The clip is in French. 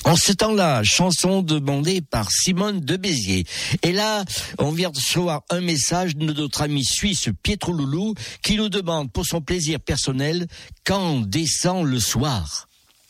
En ce temps-là, chanson demandée par Simone de Béziers. Et là, on vient de recevoir un message de notre ami suisse Pietro Loulou qui nous demande pour son plaisir personnel quand descend le soir.